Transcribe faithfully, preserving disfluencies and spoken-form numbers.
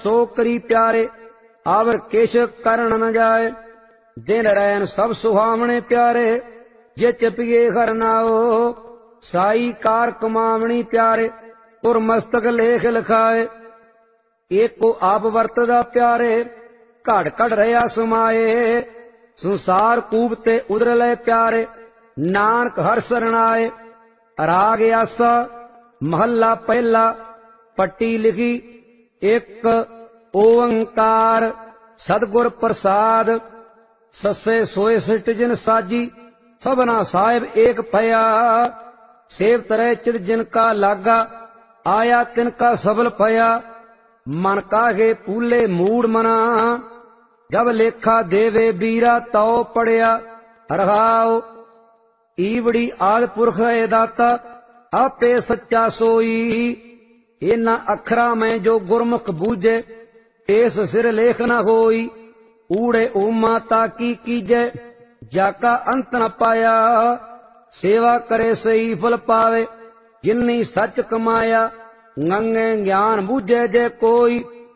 सो करी प्यारे, आवर किश करन न जाए। दिन रैन सब सुहावने प्यारे, जे चपिए घर नाओ। साई कार कमावनी प्यारे, पुर मस्तक लेख लिखाए। एक को आप वरतदा प्यारे, घड़ घड़ रहा समाए। संसार कूबते उदरले प्यारे, नानक हर सरनाए। राग आसा महला पहला, पट्टी लिखी एक ओंकार। सतगुर प्रसाद ससे सोए सिट जिन साजी, सबना साहिब एक पया। सेव तरह चित जिनका लागा, आया तिनका सबल पया। मन काहे पूले मूड मना, जब लेखा देवे बीरा तो पड़िया। रहाओ ईवड़ी आद पुरख है दाता, आपे सच्चा सोई। इना अखरा में जो गुरमुख बूझे, तेस सिर लेख न होई। ऊड़े उमा ताकी कीजे, जाका अंत न पाया। सेवा करे सही फल पावे, जिन्नी सच कमाया। गंगे ज्ञान बूझे जे कोई,